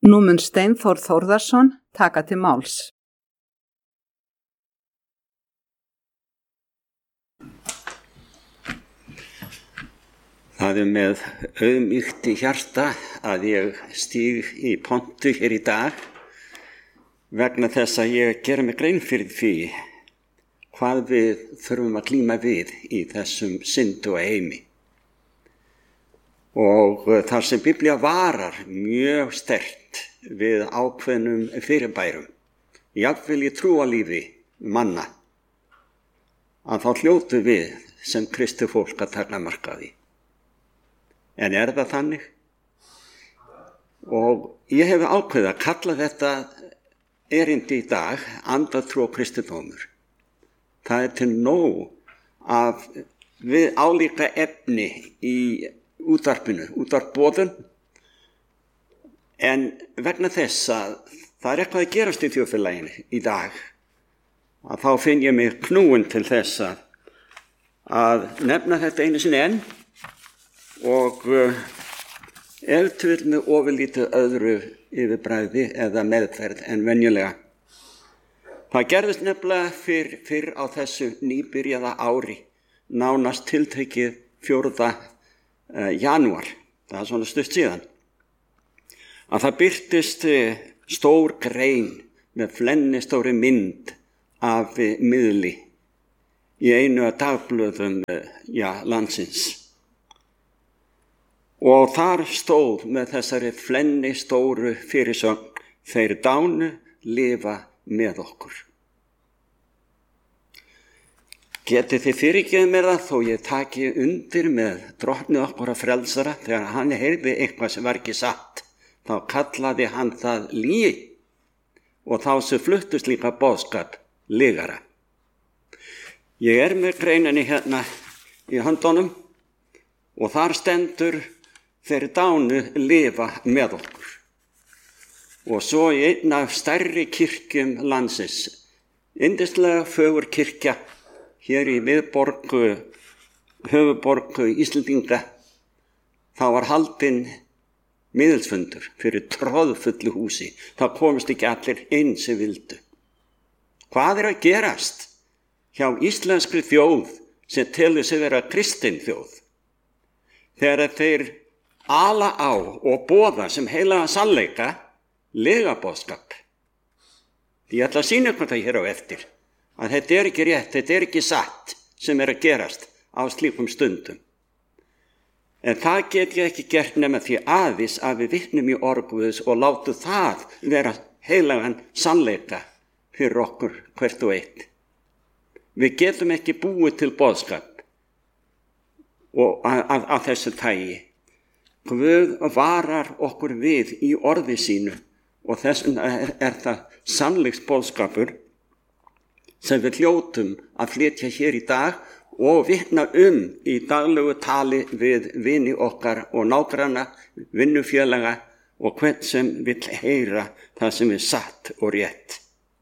Nú mun Steinþór Þórðarson taka til máls. Það með auðmýkt í hjarta að ég stíg í pontu hér í dag vegna þess að ég gera mig grein fyrir því hvað við þurfum að glíma við í þessum syndu heimi. Og þar sem Biblía varar mjög sterkt við ákveðnum fyrirbærum, jafnvel í trúalífi manna, að þá hljótum við sem kristið fólk að taka mark á því. En það þannig? Og ég hef ákveðið að kalla þetta erindi í dag andatrú og kristindómur. Það til nóg af við álíka efni í útvarpinu, útvarpboðun, en vegna þess að það eitthvað að gerast í þjóðfélaginu í dag, að þá finn ég mig knúinn til þess að nefna þetta einu sinni enn og ef til með ofurlítið öðru yfirbragði eða meðferð en venjulega. Það gerðist nefnilega fyrr á þessu nýbyrjaða ári, nánast tiltekið 4. janúar, það er svona stutt síðan, að það birtist stór grein með flennistóri mynd af miðli í einu af dagblöðum landsins. Og þar stóð með þessari flennistóru fyrirsögn: þeir dánu lifa með okkur. Getið þið fyrirgefið mér það þó ég taki undir með drottni okkar og frelsara, þegar hann heyrði eitthvað sem var ekki satt, þá kallaði hann það lygi og þá sem fluttust líka boðskap lygara. Ég með greininni hérna í höndunum og þar stendur: þeir dánu lifa með okkur. Og svo í einn af stærri kirkjum landsins, yndislega fögur kirkja, hér í miðborg, höfuborg Íslendinga, þá var haldinn miðilsfundur fyrir troðfullu húsi. Það komist ekki allir inn sem vildu. Hvað að gerast hjá íslenskri þjóð sem telur sig vera kristin þjóð? Þegar þeir ala á og boða sem heilaga sannleika legaboðskap. Ég ætla að sýna ykkur það hér á eftir, að þetta ekki rétt, þetta ekki satt sem að gerast á slíkum stundum. En það get ég ekki gert nema því aðeins að við vitnum í orð Guðs og látu það vera heilagan sannleika fyrir okkur hvert og eitt. Við getum ekki búið til boðskap og að þessu tagi. Guð varar okkur við í orði sínu og þess vegna það sannleiksboðskapur sem við hljótum að flytja hér í dag og vitna í daglegu tali við vini okkar og nágranna, vinnufélaga og hvern sem vill heyra það sem satt og rétt.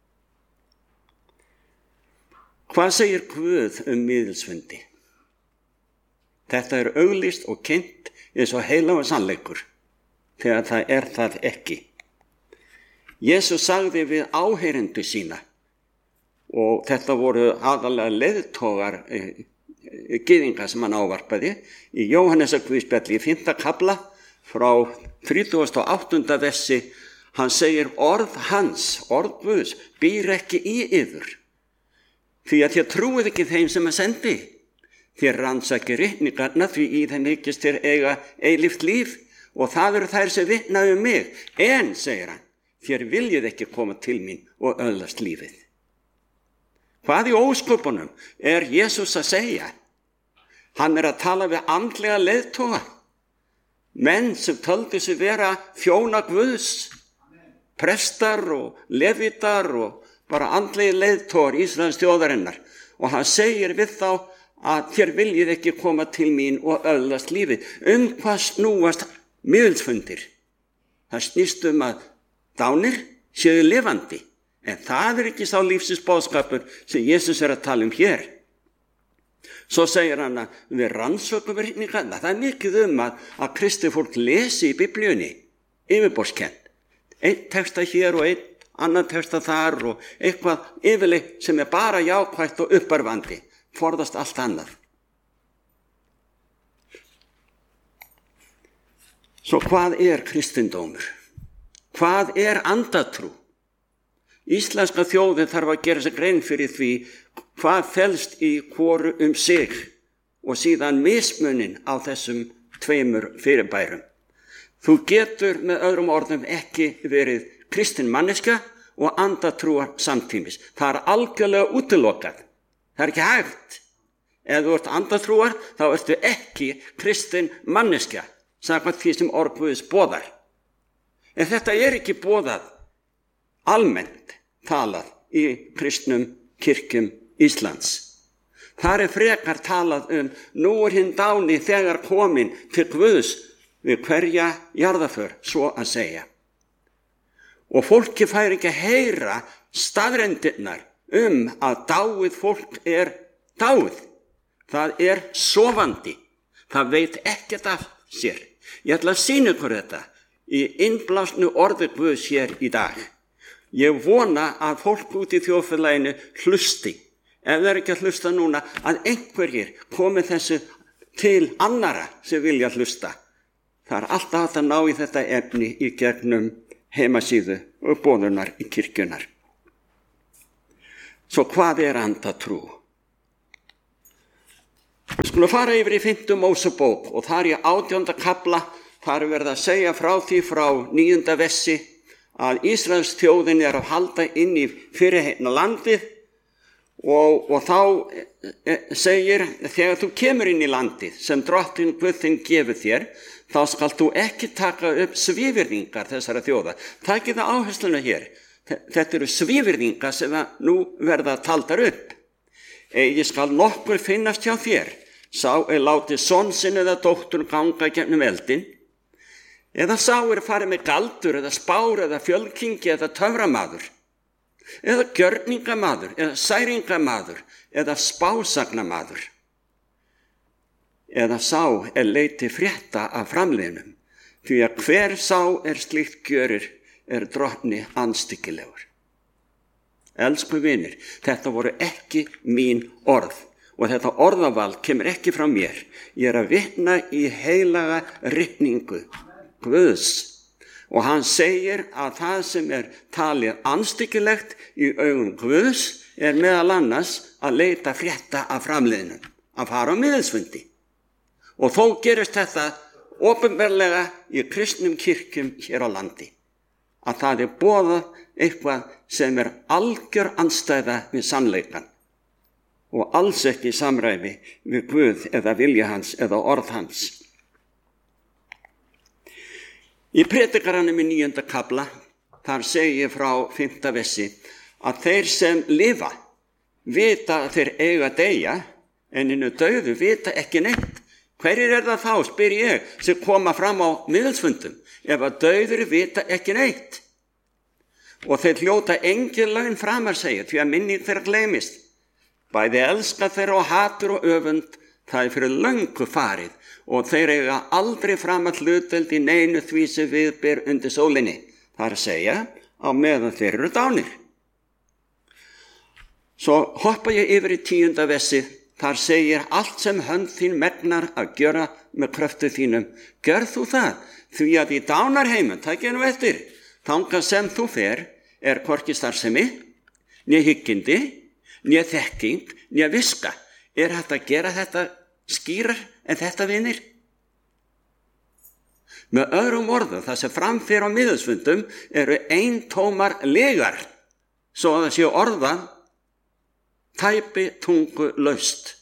Hvað segir Guð miðilsfundi? Þetta auglýst og kynnt eins og heilagur sannleikur, þegar það það ekki. Jesús sagði við áheyrendur sína, og þetta voru aðalega leiðtogar gyðinga sem hann ávarpaði, í Jóhannesarguðspjalli í 5. kafla frá 38. versi, hann segir: orð hans, orð Guðs, býr ekki í yður, því að þér trúið ekki þeim sem hann sendi. Þér rannsakið ritningarnar, því í þeim hyggist þér eiga eilíft líf, og það eru þær sem vitna mig. En, segir hann, þér viljið ekki koma til mín og öðlast lífið. Hvað í ósköpunum Jesús að segja? Hann að tala við andlega leiðtoga, menn sem töldu sig vera þjóna Guðs, prestar og levítar og bara andlegi leiðtogar Ísraels þjóðarinnar, og hann segir við þá að þér viljið ekki koma til mín og öðlast lífið. Hvað snúast miðilsfundir? Það snýst að dánir séu lifandi, en það ekki sá lífsins boðskapur sem Jesús að tala hér. Svo segir hann að við rannsökum ritningarnar. Það mikið að kristið fólk lesi í Biblíunni, yfirborðskennt. einn texta hér og einn annan texta þar og eitthvað yfirleitt sem bara jákvætt og uppörvandi, forðast allt annað. Svo hvað kristindómur? Hvað andatrú? Íslenska þjóðin þarf að gera sér grein fyrir því hvað felst í hvoru sig og síðan mismunin á þessum tveimur fyrirbærum. Þú getur með öðrum orðum ekki verið kristin manneskja og andatrúar samtímis. Það algjörlega útilokað. Það ekki hægt. Ef þú ert andatrúar, þá ertu ekki kristin manneskja, samkvæmt því sem orð Guðs boðar. En þetta ekki boðað almennt talað í kristnum kirkjum Íslands. Þar frekar talað nú hinn dáni þegar komin til Guðs við hverja jarðarför, svo að segja. Og fólki fær ekki að heyra staðreyndirnar að dáið fólk dáið. Það sofandi. Það veit ekkert af sér. Ég ætla að sýna ykkur þetta í innblásnu orði Guðs hér í dag. Ég vona að fólk út í þjóðfélaginu hlusti. Ef það ekki að hlusta núna, að einhverjir komi þessu til annara sem vilja hlusta. Það alltaf hægt að ná í þetta efni í gegnum heimasíðu og boðunar í kirkjunar. Svo hvað andatrú? Við skulum fara yfir í 5. Mósebók og þar í 18. kafla, þar verið að segja frá því frá 9. versi að Ísraels þjóðin að halda inn í fyrirheitna landið og þá segir, þegar þú kemur inn í landið sem Drottinn Guð þinn gefur þér, þá skalt þú ekki taka upp svívirðingar þessara þjóða. Takið það áhersluna hér. Þetta eru svívirðingar sem nú verða taldar upp. Eigi skal nokkur finnast hjá þér, sá látið son sinn eða dóttur ganga gegnum eldin, eða sá farið með galdur eða spár eða fjölkingi eða töframaður, eða gjörningamaður eða særingamaður eða spásagnamaður, eða sá leiti frétta af framliðnum, því að hver sá slíkt gjörir drottni andstyggilegur. Elsku vinir, þetta voru ekki mín orð og þetta orðaval kemur ekki frá mér. Ég að vitna í heilaga ritningu Guðs og hann segir að það sem talið andstyggilegt í augum Guðs meðal annars að leita frétta af framliðnum, að fara á miðilsfundi. Og þó gerist þetta opinberlega í kristnum kirkjum hér á landi, að það boðað eitthvað sem algjör andstæða við sannleikann og alls ekki í samræmi við Guð eða vilja hans eða orð hans. Í Predikaranum í 9. kafla, þar segir frá 5. versi að þeir sem lifa vita að þeir eiga að deyja, en hinu dauðu vita ekki neitt. Hverjir það þá, spyr ég, sem koma fram á miðilsfundum, ef að dauður vita ekki neitt? Og þeir hljóta engin laun framar, segja, því að minning þeirra gleymist. Bæði elska þeirra og hatur og öfund, það fyrir löngu farið og þeir eiga aldrei framar hlutdeild í neinu því sem viðber undir sólinni. Það að segja, á meðan þeir eru dánir. Svo hoppa ég yfir í 10. versi, þar segir allt sem hönd þín megnar að gjöra með kröftu þínum. Gjör þú það, því að í dánarheimun, takið nú eftir, þangað sem þú fer hvorki starfsemi, né hyggindi, né þekking, né viska. Hægt að gera þetta skýrar en þetta, vinir? Með öðrum orðum, það sem framfer á miðilsfundum eintómar legar, svo að það sé orða tæpi tungu laust.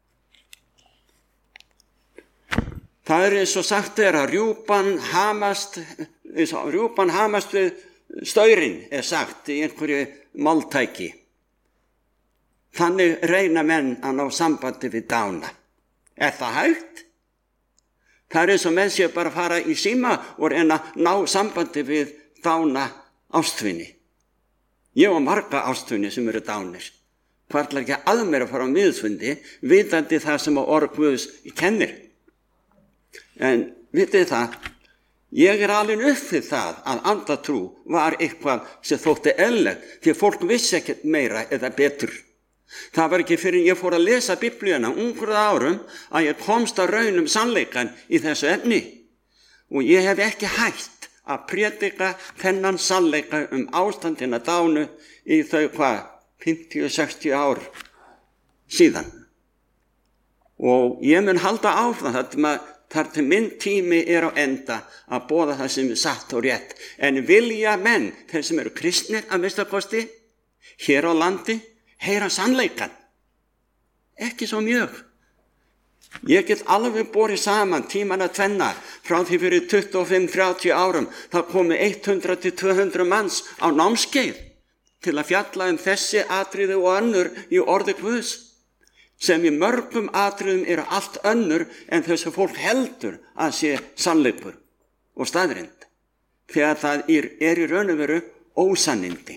Það eins og sagt að rjúpan hamast við staurinn, sagt í einhverju máltæki. Þannig reyna menn að ná sambandi við dána. Það hægt? Það eins og menn séu bara að fara í síma og reyna að ná sambandi við dána ástvinni. Ég á marga ástvinni sem eru dánir. Hvarlar ekki að mér að fara á miðilsfundi, vitandi það sem orð Guðs kennir. En vitið það, Ég alin upp við það að andatrú var eitthvað sem þótti eðlilegt, því fólk vissi ekkert meira eða betur. Það var ekki fyrir ég fór að lesa Biblíuna ungur árum að ég komst að raun sannleikann í þessu efni. Og ég hef ekki hætt að predika þennan sannleika ástandina dánu í þau 50-60 ár síðan. Og ég mun halda áfram þar til minn tími á enda að boða það sem satt og rétt. En vilja menn, þeir sem eru kristnir að minnstakosti, hér á landi, heyra sannleikan? Ekki svo mjög. Ég get alveg borið saman tímana tvenna frá því fyrir 25-30 árum. Það komu 100-200 manns á námskeið til að fjalla þessi atriði og önnur í orði Guðs, sem í mörgum atriðum eru allt önnur en þessu fólk heldur að sé sannleikur og staðrind, þegar það er í raun og veru ósannindi.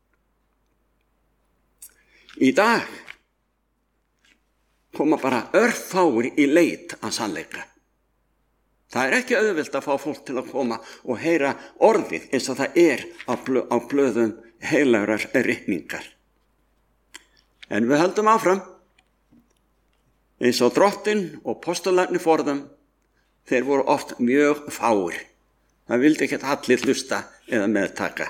Í dag koma bara örfáir í leit að sannleika. Það er ekki auðvelt að fá fólk til að koma og heyra orðið eins og það er á blöðum heilagrar ritningar. En við höldum áfram. Eins og Drottinn og postularnir forðum, þeir voru oft mjög fáir. Það vildi ekki allir hlusta eða meðtaka.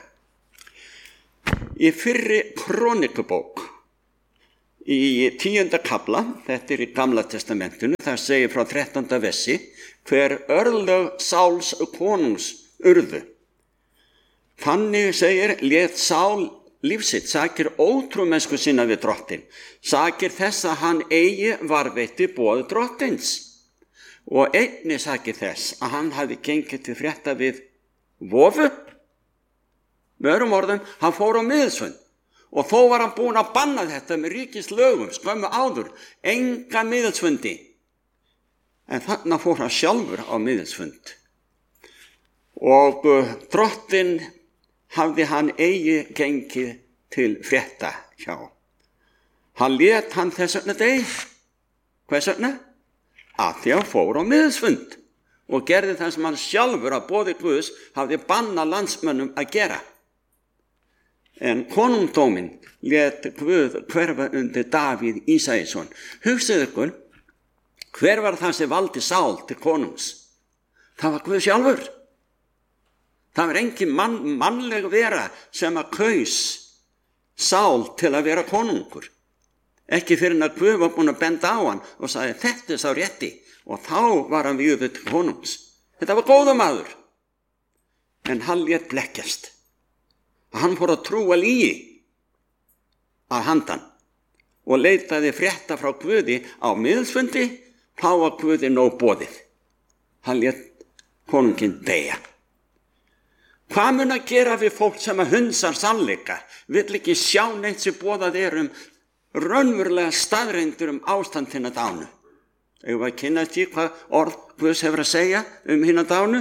Í fyrri Krónikubók, í 10. kafla, þetta í Gamla testamentinu, það segir frá 13. versi, hver örlög Sáls konungs urðu. Þannig segir, lét Sál lífsitt, sakir ótrúmennsku sinna við Drottinn, sakir þess að hann eigi varðveitti boð Drottins, og einnig sakir þess að hann hafi gengið til frétta við vofu. Með öðrum orðum, hann fór á miðilsfund, og þó var hann búinn að banna þetta með ríkislögum skömmu áður, enga miðilsfundi. En þarna fór hann sjálfur á miðilsfund. Og Drottinn hafði hann eigi gengið til frétta hjá. Hann lét hann þess vegna deyja. Hvers vegna? Að því hann fór á miðilsfund og gerði það sem hann sjálfur að boði Guðs hafði bannað landsmönnum að gera. En konungdóminn lét Guð hverfa undir Davíð Ísæsson. Hugsið ykkur, hver var það sem valdi Sál til konungs? Það var Guð sjálfur. Það var engin mannleg vera sem að kaus Sál til að vera konungur. Ekki fyrir að Guð var búinn að benda á hann og sagði þetta er sá rétti, og þá var hann vígður til konungs. Þetta var góður maður. En hann lét blekkjast. Hann fór að trúa lygi að handan og leitaði frétta frá Guði á miðilsfundi, þá var Guði nóg boðið. Hann lét konunginn deyja. Hvað mun að gera við fólk sem að hunsar sannleika, vill ekki sjá neitt sem boðað raunverulega staðreyndir ástandina dánu? Eigum við að kynna því hvað orð Guðs hefur að segja hina dánu?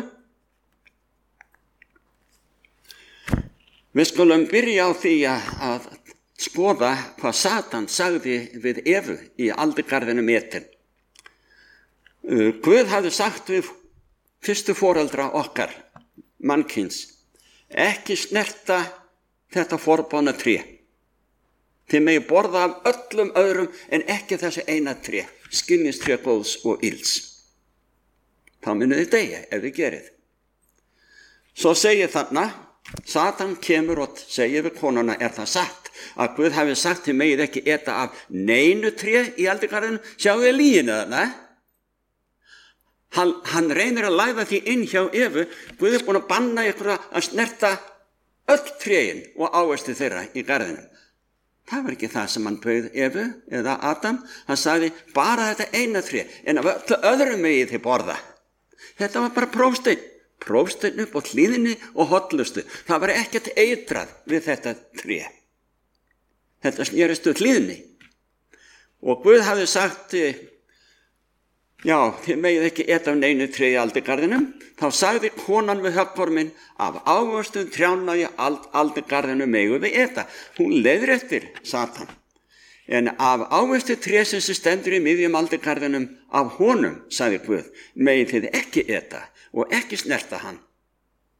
Við skulum byrja á því að skoða hvað Satan sagði við Evu í aldingarðinum Eden. Guð hafði sagt við fyrstu foreldra okkar, mannkyns, ekki snerta þetta forboðna tré. Þið megi borða af öllum öðrum en ekki þessi eina tré, skilningstré góðs og ills. Þá munið þið deyja ef þið gerið. Svo segir þarna, Satan kemur og segir við konuna, er það satt að Guð hafi sagt þið megið ekki eta af neinu tré í aldingarðinum? Sjáu þið lygina þarna? Hann reynir að læða því inn hjá Evu. Guð er búinn að banna ykkur að snerta öll tréin og ávexti þeirra í garðinum. Það var ekki það sem hann bauð Evu eða Adam. Hann sagði bara þetta eina tré, en af öllu öðrum megið þið borða. Þetta var bara prófsteinn upp á hlýðinni og hollustu. Það var ekkert eitrað við þetta tré. Þetta snerist upp hlýðinni. Og Guð hafði sagt, já, þið megið ekki eta af neinu tré í aldingarðinum. Þá sagði konan við höggorminn, af ávöxtum trjánna í aldingarðinum megum við eta. Hún leiðréttir Satan. En af ávexti trésins sem stendur í miðjum aldingarðinum, af honum, sagði Guð, megið þið ekki eta og ekki snerta hann,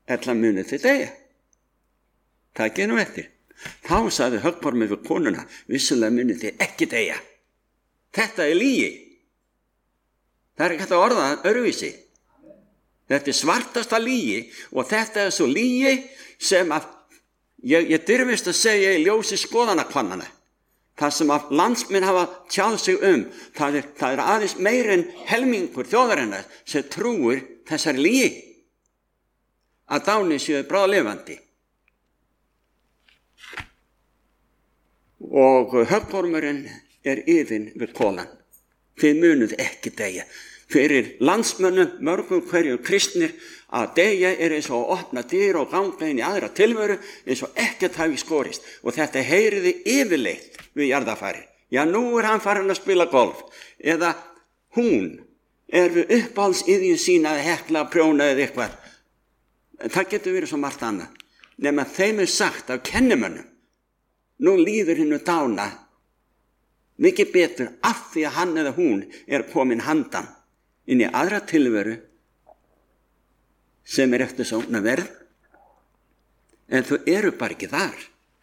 ella munið þið deyja. Takið nú eftir. Þá sagði höggormur við konuna, vissulega munið þið ekki deyja. Þetta er lygi. Það er ekki hægt að orða það öðruvísi. Þetta er svartasta lygi og þetta er svo lygi sem að ég dyrfist að segja í ljósi skoðanakvannana. Það sem að landsmenn hafa tjáð sig það er aðeins meir en helmingur þjóðarinnar sem trúir þessari lygi að Dánir séu bráðlifandi. Og höggormurinn er yfir við kolan. Þið munuð ekki deyja. Fyrir landsmönnum, mörgum hverju kristnir, að deyja er eins og að opna dyr og ganga inn í aðra tilveru eins og ekkert hafi skorist. Og þetta heyriði yfirleitt við jarðafari. Já, nú er hann farin að spila golf. Eða hún er við uppáhaldsiðju sína að hekla, prjóna eða eitthvað. Það getur verið svo margt annað. Nema þeim er sagt af kennimönnum. Nú líður hennu dána mikið betur af því að hann eða hún er komin handan inn í aðra tilveru sem er eftir svona verð, en þau eru bara ekki þar.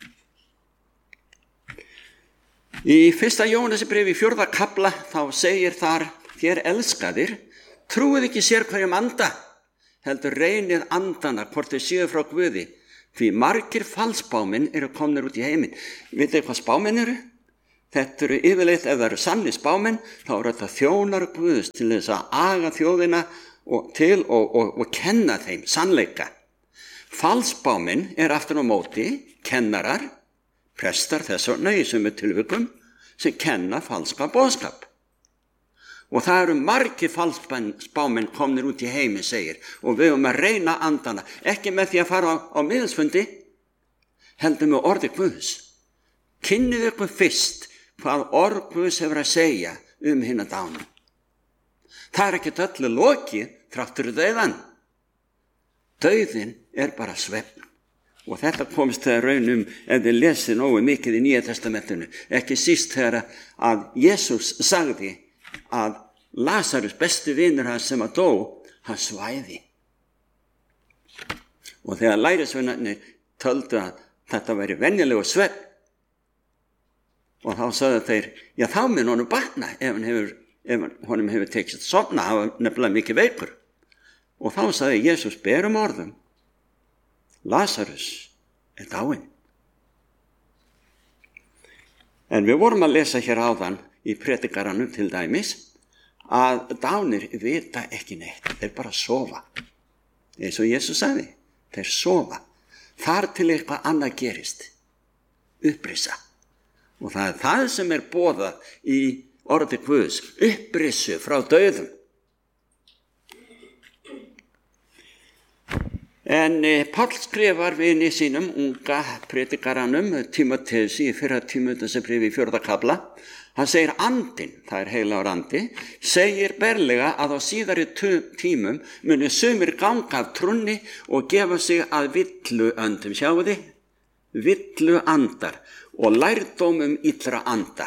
Í 1. Jóhannesarbréfi 4. kafla þá segir þar, þér elskaðir, trúið ekki sér hverjum anda, heldur reynið andana hvort þau séu frá Guði, því margir falsspámenn eru komnir út í heiminn. Vitið hvað spámenn eru? Þetta eru yfirleitt, ef það eru sannir spámenn, þá eru þetta þjónar Guðs til þess að aga þjóðina og kenna þeim sannleika. Falsspámenn er aftur á móti kennarar, prestar þess vegna í sömu tilvikum sem kenna falska boðskap. Og það eru margir falsspámenn komnir út í heiminn, segir, og við höfum að reyna andana, ekki með því að fara á miðilsfundi, heldur með orði Guðs. Kynnið ykkur fyrst hvað orð Guðs hefur að segja hina dánu. Það er ekkert öllu lokið þrátt fyrir dauðan. Dauðin er bara svefn. Og þetta komist þegar raunum ef þið lesið nógu mikið í Nýja testamentinu. Ekki síst þegar að Jesús sagði að Lazarus, besti vinur hans sem að dó, hann svæði. Og þegar lærisveinarnir töldu að þetta væri venjulegur svefn, og þá sagði þeir, já þá mun honum batna ef honum hefur tekist sofna, hann var nefnilega mikið veikur. Og þá sagði Jesús berum orðum, Lazarus er dáinn. En við vorum að lesa hér áðan í predikaranum til dæmis, að dánir vita ekki neitt, þeir bara sofa. Eins og Jesús sagði, þeir sofa. Þar til eitthvað annað gerist, upprisa. Og það er það sem er boðað í orði Guðs, upprisu frá dauðum. En Páll skrifar vini sínum, unga predikaranum, Tímóteus í 1. Tímóteusarbréfi 4. kafla, hann segir andinn, það er heilagur andi, segir berlega að á síðari tímum muni sumir ganga af trúnni og gefa sig að villu öndum, sjáu þið? Villu andar og lærdómum illra anda.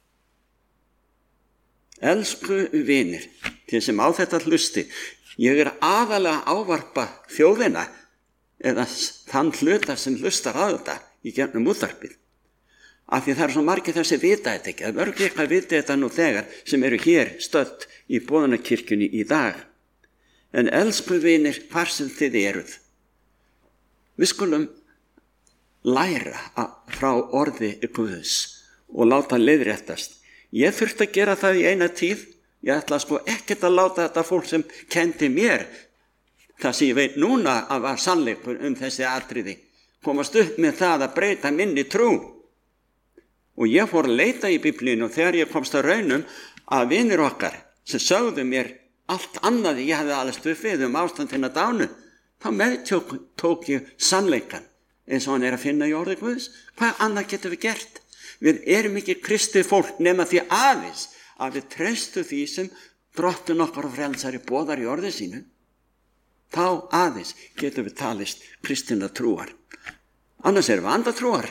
Elsku vinir, til sem á þetta hlusti, ég er aðalega að ávarpa þjóðina eða þann hluta sem hlustar á þetta í gegnum útvarpið. Af því það eru svo margir þessi vita þetta ekki. Það er mörg eitthvað vita þetta nú þegar sem eru hér stödd í boðunarkirkjunni í dag. En elsku vinir, hvar sem þið eruð, við skulum læra frá orði Guðs og láta leiðréttast. Ég þurfti að gera það í eina tíð. Ég ætla ekkert að láta þetta fólk sem kendi mér það sem ég veit núna að var sannleikur þessi atriði komast upp með það að breyta minni trú. Og ég fór að leita í Biblíunni og þegar ég komst að raunum að vinir okkar sem sögðu mér allt annað ég hefði alveg stuffið ástandina dánu, þá meðtók ég sannleikan eins og hann er að finna í orði Guðs. Hvað annað getum við gert? Við erum ekki kristið fólk nema því aðeins að við treystu því sem drottinn okkar og frelsari boðar í orði sínu. Þá aðeins getum við talist kristinna trúar. Annars erum við andatrúar.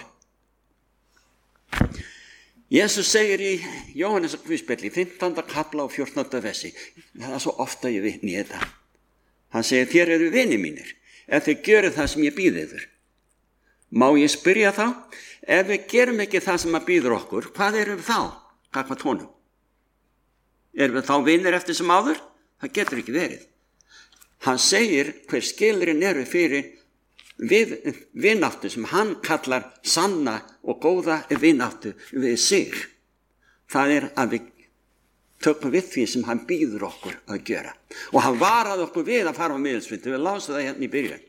Jesus segir í Jóhannes Guðspjalli 15. kafla og 14. versi. Það er svo ofta ég vitni í þetta. Hann segir, þér eru vinir mínir, ef þið gjörið það sem ég býði yður. Má ég spyrja þá, ef við gerum ekki það sem að býður okkur, hvað erum við þá? Gagnvart honum? Erum við þá vinir eftir sem áður? Það getur ekki verið. Hann segir hver skilurinn eru fyrir vináttu sem hann kallar sanna og góða vináttu við sig. Það er að við tökum við því sem hann býður okkur að gera. Og hann varaði okkur við að fara á miðilsfundi. Við lásum það hérna í byrjun.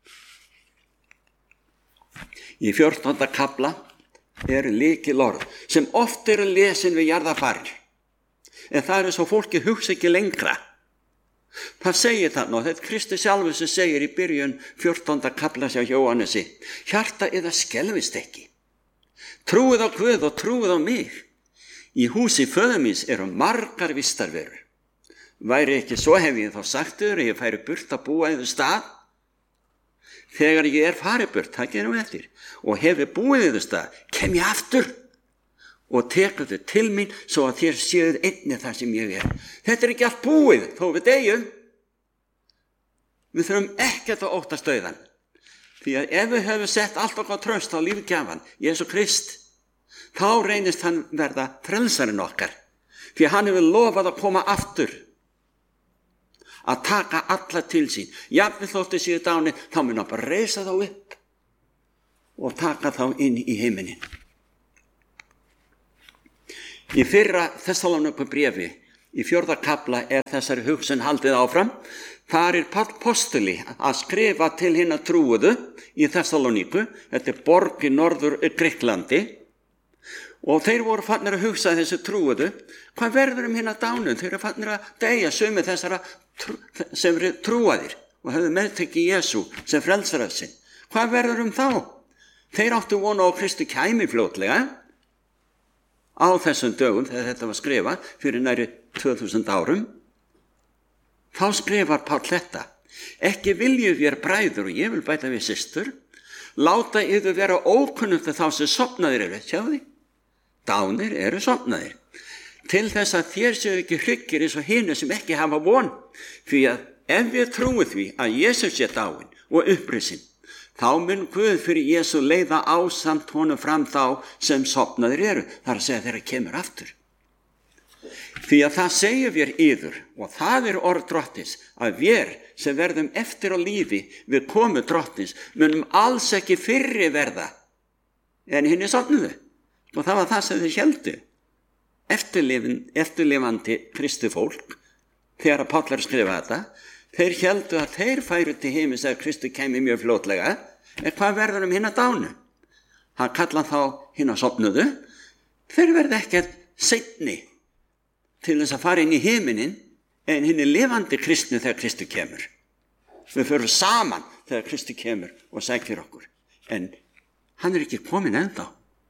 Í 14. kafla eru lykilorð sem oft eru lesin við jarðarfarir. En það er svo fólki hugsa ekki lengra. Það segir þarna, og þetta er Kristur sjálfur sem segir í byrjun 14. kafla hjá Jóhannesi: hjarta eða skelfist ekki. Trúið á Guð og trúið á mig. Í húsi föður míns eru margar vistarverur. Væri ekki svo hef ég þá sagt þér að ég færi burt að búa yfir stað. Þegar ég er farið burt, það gerum við eftir, og hefur búið yfir stað, kem ég aftur og tekur þau til mín svo að þér séuð einnig þar sem ég er. Þetta er ekki allt búið, þó við deyjum. Við þurfum ekkert að óttast dauðan. Því að ef við höfum sett allt okkar traust á lífgjafan, Jesú Krist, þá reynist hann verða frelsarinn okkar. Því að hann hefur lofað að koma aftur, að taka alla til sín. Jafnvel þóttu séu dáni, þá mun hann bara reisa þá upp og taka þá inn í himinin. Í fyrra Þessalóníkubréfi, í 4. kafla, er þessari hugsun haldið áfram. Þar er Páll postuli að skrifa til hinna trúuðu í Þessalóníku, þetta er borg í norður Grikklandi, og þeir voru fannir að hugsa þessu trúuðu, hvað verður hinna dánu? Þeir eru fannir að deyja sumir þessara sem eru trúaðir og hefðu meðtekið Jesú sem frelsara sinn. Hvað verður þá? Þeir áttu vona á Kristi kæmi fljótlega á þessum dögum þegar þetta var skrifað fyrir næri 2000 árum. Þá skrifar Páll þetta: ekki viljum við bræður, og ég vil bæta við systur, láta yður vera ókunnugt þá sem sofnaðir eru. Sjáðu því, dánir eru sofnaðir, til þess að þér séu ekki hryggir eins og hinir sem ekki hafa von. Því að ef við trúum því að Jesús sé dáinn og upprisinn, þá mun Guð fyrir Jesú leiða ásamt honum fram þá sem sofnaðir eru. Það er að segja þeirra kemur aftur. Því að það segjum við yður, og það er orð Drottins, að við sem verðum eftir á lífi við komu Drottins munum alls ekki fyrri verða en hinni sofnuðu. Og það var það sem þeir héldu. Eftirlifandi Kristi fólk, þegar að Páll er að skrifa þetta, þeir héldu að þeir færu til himins að Kristi kæmi mjög fljótlega. En hvað verður hinna dánu? Hann kallar þá hinna sofnuðu. Þeir verða ekkert seinni til þess að fara inn í himinin en hinni lifandi kristni þegar Kristi kemur. Við förum saman þegar Kristi kemur og sækir okkur. En hann er ekki komin ennþá.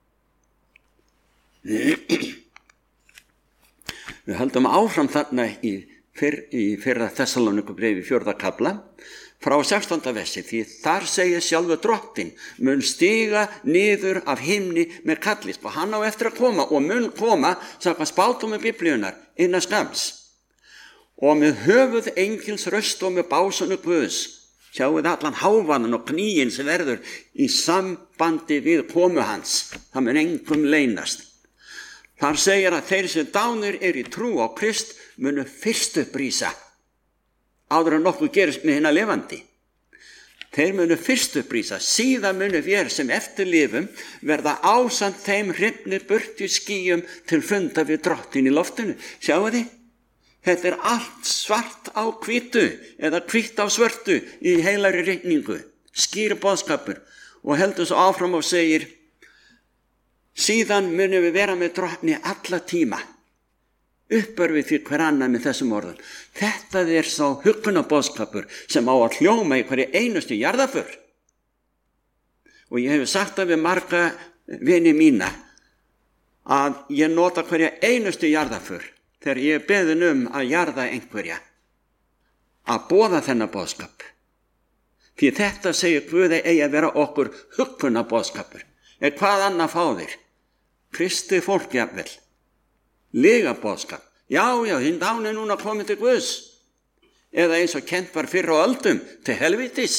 Við höldum áfram þarna í fyrra Þessalóníkubréfi 4. kafla frá 16. versi, því þar segir sjálfur Drottinn mun stiga niður af himni með kallist, og hann á eftir að koma og mun koma samkvæmt spádómi Biblíunnar innan skamms, og með höfuð engils röst og með básunu Guðs. Sjáuð allan hávaðan og kníin sem verður í sambandi við komu hans. Það mun engum leynast. Þar segir að þeir sem dánir í trú á Krist munu fyrst upprísa áður en nokkuð gerist með hinna lifandi. Þeir munu fyrst upprísa, síðan munu við sem eftirlifum verða ásamt þeim hrifnir burt í skýjum til funda við Drottin í loftinu. Sjáu þið? Þetta er allt svart á hvítu eða hvítt á svörtu í heilari rigningu. Skýr boðskapur, og heldur svo áfram og segir: síðan munum við vera með Drottni alla tíma. Uppörfið því hver annar með þessum orðum. Þetta er sá huggunarboðskapur sem á að hljóma í hverju einustu jarðarför. Og ég hef sagt það við marga vini mína að ég nota hverju einustu jarðarför þegar ég er beðin að jarða einhverja, að boða þennan boðskap. Því þetta segir Guði eigi að vera okkur huggunarboðskapur. En hvað annað fá þeir? Kristi fólk jafnvel. Lega boðskap. Já, hinn dáni núna komið til Guðs. Eða eins og kent var fyrr á öldum til helvítis.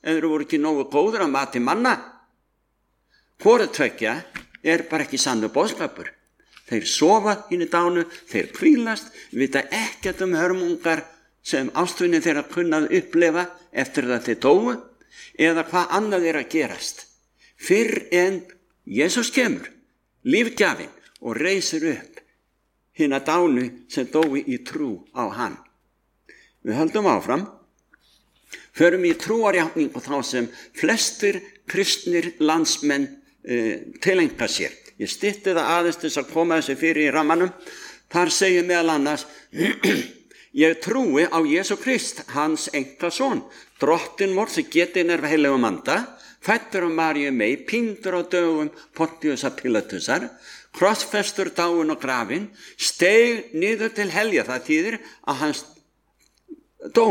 eða þeir voru ekki nógu góður að mati manna. Hvoru tveggja bara ekki sannu boðskapur. Þeir sofa hinni dánu, þeir hvílast, vita ekkert hörmungar sem ástvinni þeirra kunnað upplefa eftir að þeir dóu eða hvað annað að gerast. Fyrr en Jesús kemur, lífgjafinn, og reisir upp hina dánu sem dói í trú á hann. Við höldum áfram, förum í trúarjátningu þá sem flestir kristnir landsmenn tileinka sér. Ég stytti það aðeins til að koma þessu fyrir í rammanum. Þar segir meðal annars: ég trúi á Jesú Krist, hans einkason, drottinn vor sem getinn heilögum anda, fæddur af Maríu mey, píndur á dögum Pontíusar Pílatusar, krossfestur, dáinn og grafinn, steig niður til helja. Það þýðir að hann dó.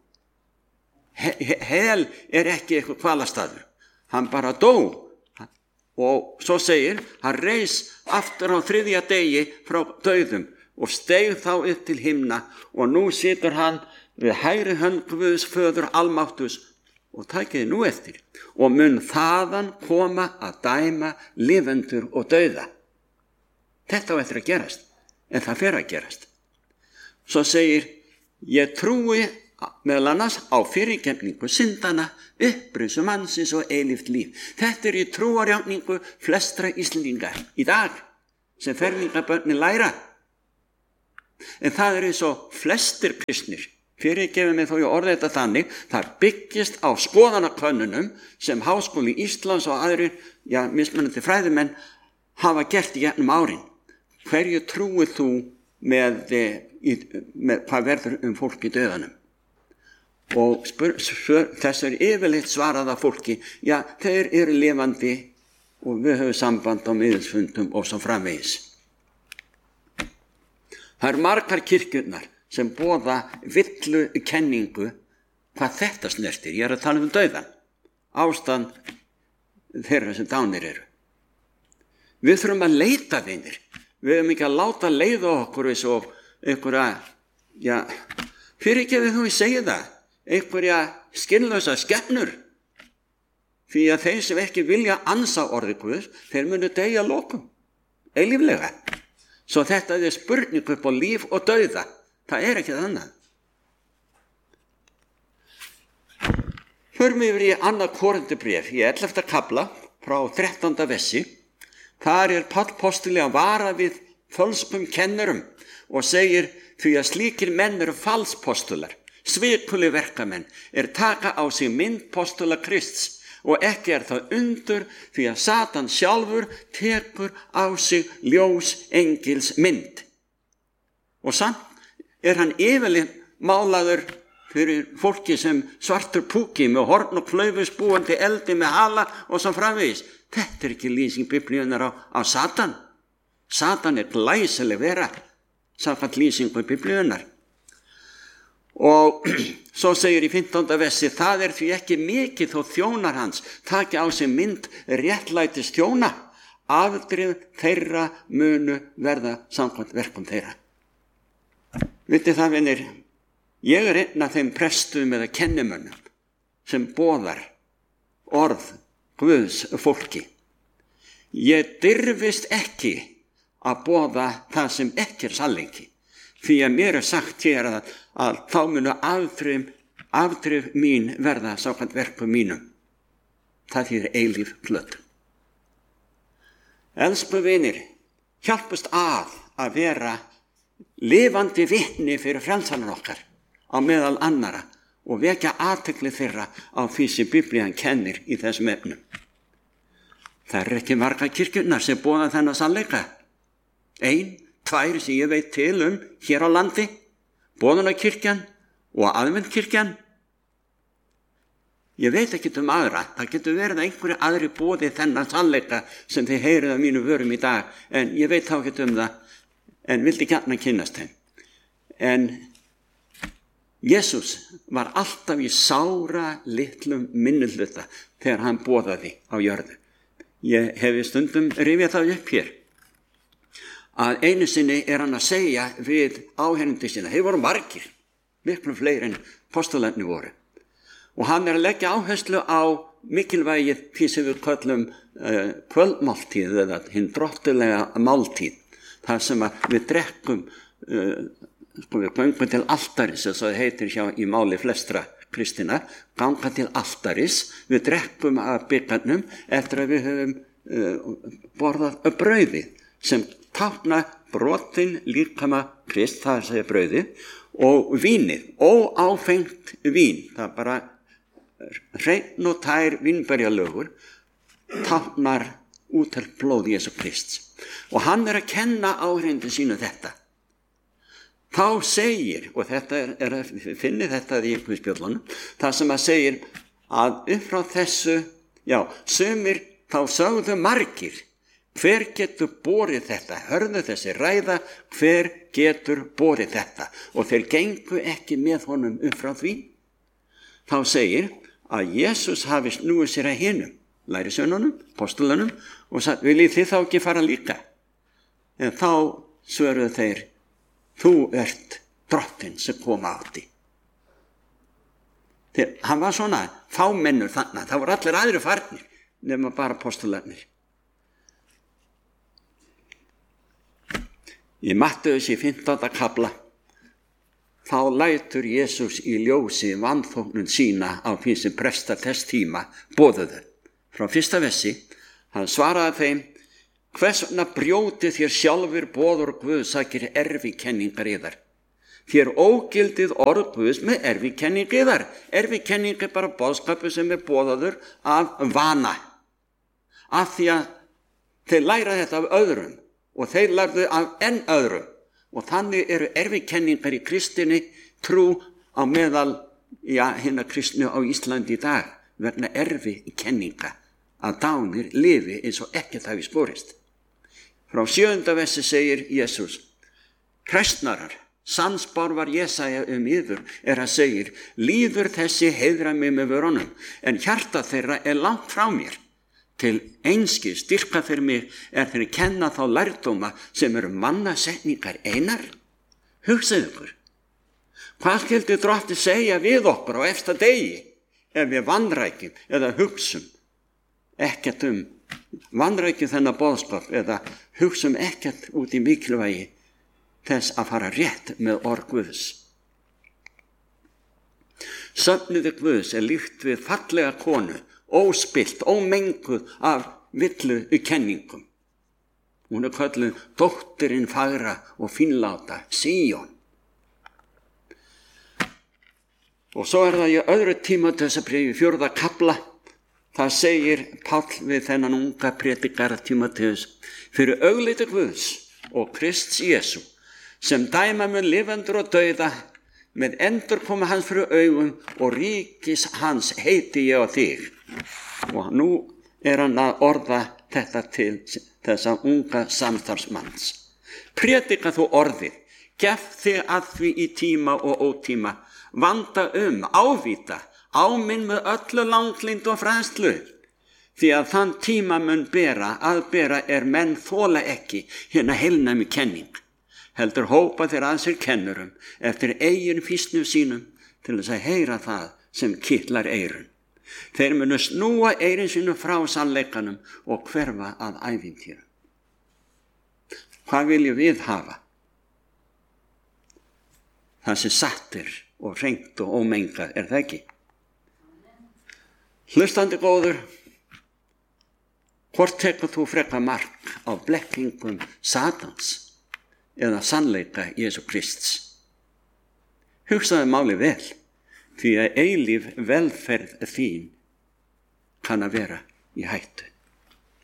Hel ekki eitthvað hvalastaður. Hann bara dó. Og svo segir, hann reis aftur á 3. degi frá dauðum og steig þá upp til himna, og nú situr hann við hægri hönd Guðs föður almáttugs, og takiði nú eftir, og mun þaðan koma að dæma lifendur og dauða. Þetta á eftir að gerast, en það fer að gerast. Svo segir, ég trúi meðal annars á fyrirgefningu syndana, upprisu mannsins og eilíft líf. Þetta í trúarjátningu flestra Íslendinga í dag sem fermingarbörnin læra. En það eins og flestir kristnir, fyrirgefið mig þó ég orði þetta þannig, það byggist á skoðanakönnunum sem Háskóli Íslands og aðrir, mismunandi fræðimenn hafa gert í gegnum árin. Hverju trúið þú með hvað verður fólk í dauðanum? Og þessar yfirleitt svaraða fólki, þeir eru lifandi og við höfum samband á miðilsfundum og svo framvegis. Það margar kirkjurnar sem boða villu kenningu hvað þetta snertir. Ég að tala dauðan, ástand þeirra sem dánir eru. Við þurfum að leita vinir. Við höfum ekki að láta leiða okkur eins og einhverja, fyrirgefið þú ég segi það, einhverja skynlausa skepnur, því að þeir sem ekki vilja ansa orði Guðs, þeir munu deyja að lokum, eilíflega. Svo þetta spurning upp á líf og dauða, það ekki annað. Förum yfir í 2. Korintubréf, í 11. kafla frá 13. versi. Þar Páll postuli að vara við fölskum kennurum og segir, því að slíkir menn eru falspostular, svikuli verkamenn, taka á sig mynd postula Krists, og ekki það undur, því að Satan sjálfur tekur á sig ljós engils mynd. Og samt hann yfirleitt málaður fyrir fólki sem svartur púki með horn og klaufus búandi eldi með hala og svo framvegis. Þetta ekki lýsing Biblíunar á Satan. Satan glæsileg vera, samkvæmt lýsingu Biblíunar. Og svo segir í 15. versi, það því ekki mikið þó þjónar hans taki á sig mynd réttlætis þjóna, afdrif þeirra munu verða samkvæmt verkum þeirra. Vitið það, vinir, ég einn af þeim prestum eða kennimönnum sem boðar orð Guðs fólki. Ég dirfist ekki að boða það sem ekki sannleiki, því að mér sagt hér að þá munu afdrif mín verða samkvæmt verkum mínum. Það þýðir eilíf plötu. Elsku vinir, hjálpast að vera lifandi vitni fyrir frelsarann okkar á meðal annara og vekja athygli þeirra á því sem Biblían kennir í þessum efnum. Það ekki margar kirkjurnar sem boða þennan sannleika. 1, 2 sem ég veit til hér á landi, boðunarkirkjan og aðventkirkjan. Ég veit ekki aðra, það getur verið að einhverju aðri boði þennan sannleika sem þið heyrið af mínu vörum í dag, en ég veit þá ekki það, en vildi gjarnan kynnast þeim. En Jesús var alltaf í sára litlum minnihluta þegar hann boðaði á jörðu. Ég hefi stundum rifjað það upp hér, að einu sinni hann að segja við áheyrendur sína, þeir voru margir, miklu fleiri en postularnir voru, Og hann að leggja áherslu á mikilvægið því sem við köllum kvöldmáltíð eða hinn drottulega máltíð. Það sem við drekkum, við göngum til altaris, þess að það heitir hjá í máli flestra kristina, ganga til altaris, við drekkum af byggarnum eftir að við höfum borðað brauðið sem tákna brotin líkama Krist, það að segja brauðið, og vínið, óáfengt vín, það er bara hreinn og tær vínberjalögur, táknar útelt blóð Jesú Krists. Og hann að kenna áhrindu sínu þetta. Þá segir, og þetta finnið þetta í Guðspjöllunum, það sem að segir að upp frá þessu, sumir þá sögðu margir, hver getur borið þetta? Hörðu þessi ræða, hver getur borið þetta? Og þeir gengu ekki með honum upp frá því. Þá segir að Jesús hafi snúið sér að hinum, lærisveinunum, apostolunum, og sagði, viljið þið þá ekki fara líka? En þá svöruðu þeir, þú ert drottinn sem kom átti. Hann var svona fámennur þannig, það voru allir aðrir farnir, nema bara apostolarnir. Í Mattheus í 15. kafla, þá lætur Jesús í ljósi vanþóknun sína á því sem prestar þess tíma boðuðu. Frá fyrsta versi, hann svaraði þeim, hvers vegna brjótið þér sjálfur boður Guðs sakir erfikenningar yðar? Þér ógildið orð Guðs með erfikenning yðar. Erfikenning er bara boðskapur sem er boðaður af vana. Af því að þeir læra þetta af öðrum og þeir lærðu af enn öðrum. Og þannig eru erfikenningar í kristinni trú á meðal hinna kristnu á Íslandi í dag vegna erfikenninga að dánir lifi eins og ekkert hafi sporist. Frá 7. versi segir Jesús, kristnarar, sannspárvar Jesaja yður er að segir, líður þessi heiðra mig með vörunum, en hjarta þeirra er langt frá mér. Til einskis styrka þeir mig er þeir kenna þá lærdóma sem eru mannasetningar einar. Hugsaðu ykkur, hvað skyldi drottinn segja við okkur á efsta degi ef við vanrækjum eða hugsum ekkert vanrækjum þennan boðskap eða hugsum ekkert út í mikilvægi þess að fara rétt með orð Guðs. Söfnuði Guðs er líkt við fallega konu, óspillt, ómenguð af villu kenningum. Hún er kölluð dóttirin fagra og fínláta, Síón. Og svo er það í öðru Tímóteusarbréfi 4. kafla. Það segir Páll við þennan unga predikara Tímóteus, fyrir augliti Guðs og Krists Jesú, sem dæma mun lifandur og dauða, með endurkomu hans fyrir augum og ríkis hans heiti ég á þig. Og nú er hann að orða þetta til þessa unga samstarfsmanns. Predika þú orðið, gef þig að því í tíma og ótíma, vanda ávíta, áminn með öllu langlynd og fræðslu, því að þann tíma mun bera er menn þola ekki hérna heilnæmi kenning, heldur hópa þeir að sér kennurum eftir eigin fýsnum sínum til þess að heyra það sem kitlar eyrun. Þeir munu snúa eyrin sínu frá sannleikanum og hverfa að ævintýrum. Hvað viljum við hafa? Það sem sattir og hreint og ómengað, er það ekki? Hlustandi góður, hvort tekur þú frekar mark á blekkingum Satans eða sannleika Jesú Krists? Hugsaðu máli vel, því að eilíf velferð þín kann að vera í hættu.